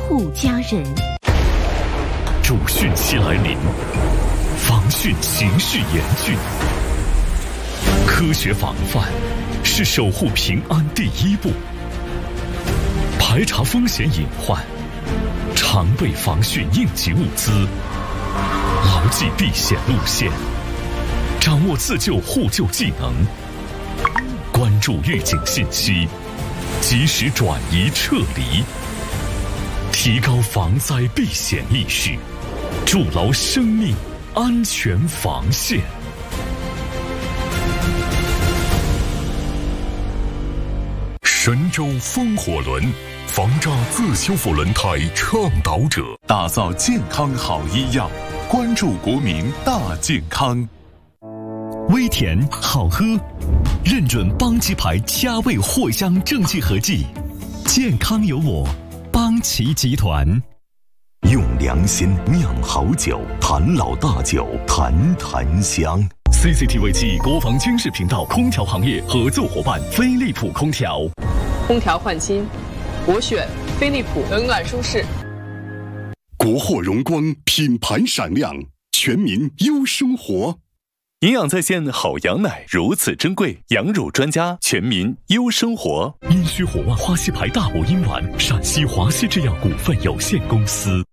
护家人。 主汛期来临，防汛形势严峻，科学防范是守护平安第一步。排查风险隐患，常备防汛应急物资，牢记避险路线，掌握自救互救技能，关注预警信息，及时转移撤离，提高防灾避险意识，筑牢生命安全防线。神州风火轮，防诈自修复轮胎倡导者， 打造健康好医药，关注国民大健康。 微甜好喝，认准邦奇牌佳味藿香正气合剂，健康有我，邦奇集团。 用良心酿好酒，谈老大酒，谈檀香。 CCTV 7国防军事频道空调行业合作伙伴飞利浦空调。 空调换新，我选飞利浦，冷暖舒适。 国货荣光，品牌闪亮，全民优生活。 营养在线好羊奶如此珍贵，羊乳专家全民优生活。 阴虚火旺花溪牌大补阴丸，陕西华西制药股份有限公司。